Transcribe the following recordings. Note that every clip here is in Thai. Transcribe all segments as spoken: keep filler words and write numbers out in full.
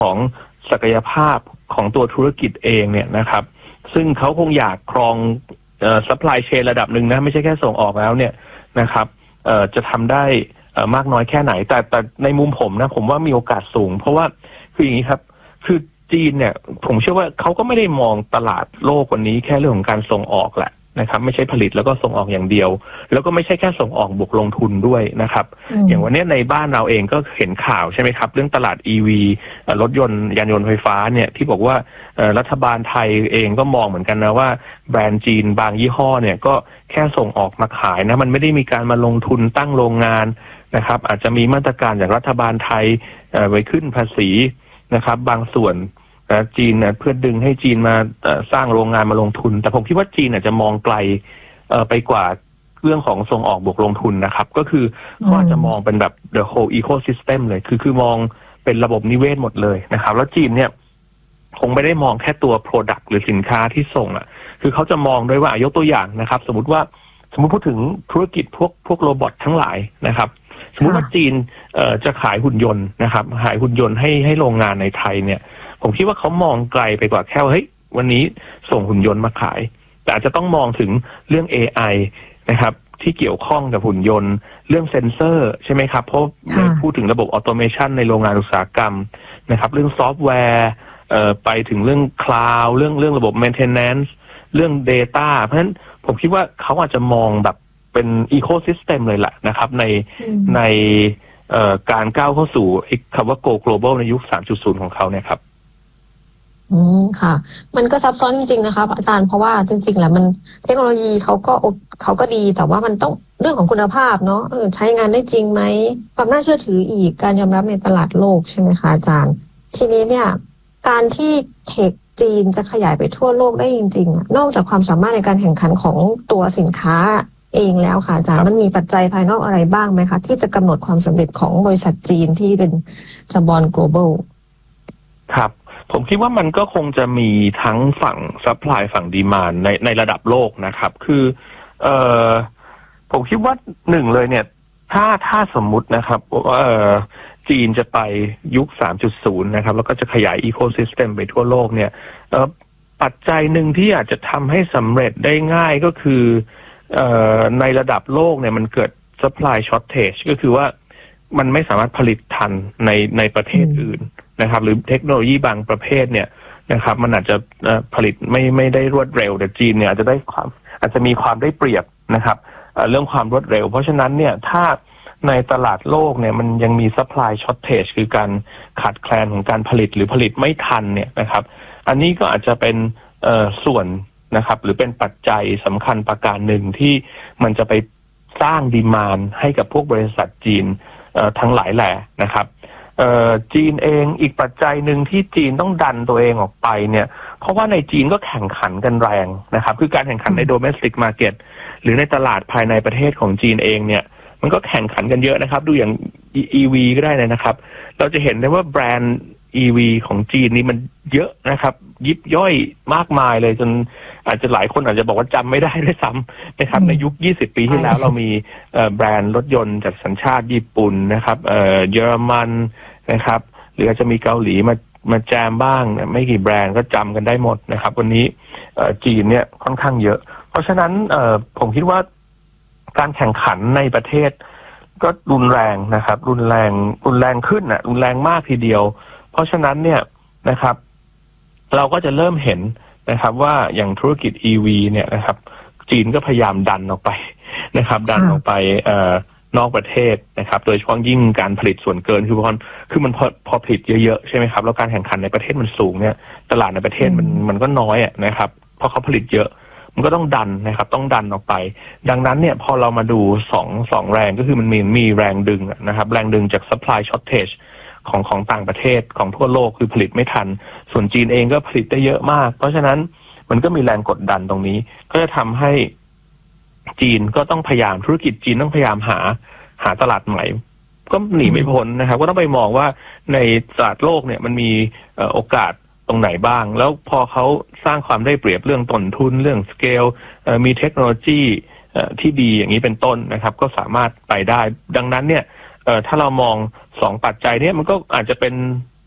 ของศักยภาพของตัวธุรกิจเองเนี่ยนะครับซึ่งเขาคงอยากครองเอ่อ supply chain ระดับหนึ่งนะไม่ใช่แค่ส่งออกแล้วเนี่ยนะครับเอ่อจะทำได้เอ่อมากน้อยแค่ไหนแต่แต่ในมุมผมนะผมว่ามีโอกาสสูงเพราะว่าคืออย่างนี้ครับคือจีนเนี่ยผมเชื่อว่าเขาก็ไม่ได้มองตลาดโลกวันนี้แค่เรื่องของการส่งออกแหละนะครับไม่ใช่ผลิตแล้วก็ส่งออกอย่างเดียวแล้วก็ไม่ใช่แค่ส่งออกบวกลงทุนด้วยนะครับ อ, อย่างวันนี้ในบ้านเราเองก็เห็นข่าวใช่ไหมครับเรื่องตลาด อี วี รถยนต์ยานยนต์ไฟฟ้าเนี่ยที่บอกว่ารัฐบาลไทยเองก็มองเหมือนกันนะว่าแบรนด์จีนบางยี่ห้อเนี่ยก็แค่ส่งออกมาขายนะมันไม่ได้มีการมาลงทุนตั้งโรงงานนะครับอาจจะมีมาตรการจากรัฐบาลไทยไว้ขึ้นภาษีนะครับบางส่วนจีนเพื่อดึงให้จีนมาสร้างโรงงานมาลงทุนแต่ผมคิดว่าจีนอาจจะมองไกลไปกว่าเรื่องของส่งออกบวกลงทุนนะครับก็คือเขาอาจจะมองเป็นแบบ the whole ecosystem เลยคือคือมองเป็นระบบนิเวศหมดเลยนะครับแล้วจีนเนี่ยคงไม่ได้มองแค่ตัว product หรือสินค้าที่ส่งอ่ะคือเขาจะมองด้วยว่ายกตัวอย่างนะครับสมมติว่าสมมติพูดถึงธุรกิจพวกพวกโรบอททั้งหลายนะครับสมมติว่าจีนจะขายหุ่นยนต์นะครับขายหุ่นยนต์ให้ให้โรงงานในไทยเนี่ยผมคิดว่าเขามองไกลไปกว่าแค่ว่าเฮ้ยวันนี้ส่งหุ่นยนต์มาขายแต่อาจจะต้องมองถึงเรื่อง เอ ไอ นะครับที่เกี่ยวข้องกับหุ่นยนต์เรื่องเซ็นเซอร์ใช่ไหมครับเพราะพูดถึงระบบออโตเมชันในโรงงานอุตสาหกรรมนะครับเรื่องซอฟต์แวร์เอ่อไปถึงเรื่องคลาวด์เรื่องเรื่องระบบ maintenance เรื่อง data เพราะฉะนั้นผมคิดว่าเขาอาจจะมองแบบเป็นอีโคซิสเต็มเลยแหละนะครับในในเอ่อการก้าวเข้าสู่คำว่า Go Global ในยุค สามจุดศูนย์ ของเขาเนี่ยครับอืมค่ะมันก็ซับซ้อนจริงๆนะคะอาจารย์เพราะว่าจริงๆแล้วมันเทคโนโลยีเขาก็เขาก็ดีแต่ว่ามันต้องเรื่องของคุณภาพเนาะเออใช้งานได้จริงไหมความน่าเชื่อถืออีกการยอมรับในตลาดโลกใช่ไหมคะอาจารย์ทีนี้เนี่ยการที่เทคจีนจะขยายไปทั่วโลกได้จริงๆนอกจากความสามารถในการแข่งขันของตัวสินค้าเองแล้วค่ะอาจารย์มันมีปัจจัยภายนอกอะไรบ้างไหมคะที่จะกำหนดความสำเร็จของบริษัทจีนที่เป็นจบอน global ครับผมคิดว่ามันก็คงจะมีทั้งฝั่งซัพพลายฝั่งดีมานด์ในในระดับโลกนะครับคือเอ่อผมคิดว่าหนึ่งเลยเนี่ยถ้าถ้าสมมุตินะครับว่าเอ่อจีนจะไปยุค สามจุดศูนย์ นะครับแล้วก็จะขยายอีโคซิสเต็มไปทั่วโลกเนี่ยเอ่อปัจจัยหนึ่งที่อาจจะทำให้สำเร็จได้ง่ายก็คือเอ่อในระดับโลกเนี่ยมันเกิด supply shortage ก็คือว่ามันไม่สามารถผลิตทันในในประเทศอื่นนะครับหรือเทคโนโลยีบางประเภทเนี่ยนะครับมันอาจจะผลิตไม่ไม่ได้รวดเร็วแต่จีนเนี่ยอาจจะได้ความอาจจะมีความได้เปรียบนะครับเรื่องความรวดเร็วเพราะฉะนั้นเนี่ยถ้าในตลาดโลกเนี่ยมันยังมี supply shortage คือการขาดแคลนของการผลิตหรือผลิตไม่ทันเนี่ยนะครับอันนี้ก็อาจจะเป็นส่วนนะครับหรือเป็นปัจจัยสำคัญประการหนึ่งที่มันจะไปสร้างดีมานด์ให้กับพวกบริษัทจีนทั้งหลายแหล่นะครับจีนเองอีกปัจจัยหนึ่งที่จีนต้องดันตัวเองออกไปเนี่ยเพราะว่าในจีนก็แข่งขันกันแรงนะครับคือการแข่งขันใน domestic market หรือในตลาดภายในประเทศของจีนเองเนี่ยมันก็แข่งขันกันเยอะนะครับดูอย่าง อี วี ก็ได้เลยนะครับเราจะเห็นได้ว่าแบรนด์ อี วี ของจีนนี่มันเยอะนะครับยิบย่อยมากมายเลยจนอาจจะหลายคนอาจจะบอกว่าจำไม่ได้ด้วยซ้ำนะครับในยุคยี่สิบปีที่แล้วเรามีแบรนด์รถยนต์จากสัญชาติญี่ปุ่นนะครับเยอรมันนะครับหรืออาจจะมีเกาหลีมามาแจมบ้างไม่กี่แบรนด์ก็จำกันได้หมดนะครับวันนี้จีนเนี่ยค่อนข้างเยอะเพราะฉะนั้นผมคิดว่าการแข่งขันในประเทศก็รุนแรงนะครับรุนแรงรุนแรงขึ้นอ่ะรุนแรงมากทีเดียวเพราะฉะนั้นเนี่ยนะครับเราก็จะเริ่มเห็นนะครับว่าอย่างธุรกิจ อี วี เนี่ยนะครับจีนก็พยายามดันออกไปนะครับดันออกไปเอ่อนอกประเทศนะครับโดยเฉพาะยิ่งการผลิตส่วนเกินคือพอคือมันพอพอผลิตเยอะๆใช่ไหมครับแล้วการแข่งขันในประเทศมันสูงเนี่ยตลาดในประเทศมันมันก็น้อยอ่ะนะครับเพราะเขาผลิตเยอะมันก็ต้องดันนะครับต้องดันออกไปดังนั้นเนี่ยพอเรามาดูสองสองแรงก็คือมันมีมีแรงดึงนะครับแรงดึงจาก supply shortage ของของต่างประเทศของทั่วโลกคือผลิตไม่ทันส่วนจีนเองก็ผลิตได้เยอะมากเพราะฉะนั้นมันก็มีแรงกดดันตรงนี้ก็จะทำให้จีนก็ต้องพยายามธุรกิจจีนต้องพยายามหาหาตลาดใหม่ก็หนีไม่พ้นนะครับก็ต้องไปมองว่าในตลาดโลกเนี่ยมันมีโอกาสตรงไหนบ้างแล้วพอเขาสร้างความได้เปรียบเรื่องต้นทุนเรื่องสเกลมีเทคโนโลยีที่ดีอย่างนี้เป็นต้นนะครับก็สามารถไปได้ดังนั้นเนี่ยถ้าเรามองสองปัจจัยนี้มันก็อาจจะเป็น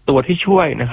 ตัวที่ช่วยนะครับ